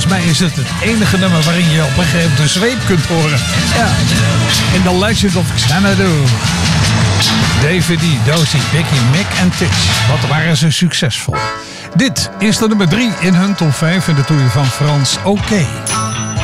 mij is het enige nummer waarin je op een gegeven moment de zweep kunt horen. Ja, in The Legend of Xanadu. David D, Dozy, Biggie, Mick en Tish. Wat waren ze succesvol. Dit is de nummer 3 in hun top 5 en de toer van Frans Oké.